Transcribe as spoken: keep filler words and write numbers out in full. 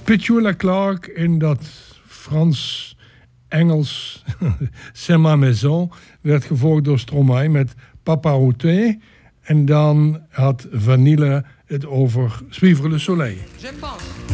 Petula Clark in dat Frans-Engels C'est ma maison werd gevolgd door Stromae met Papa Outé. En dan had Vanille het over Suivre le soleil. Je pense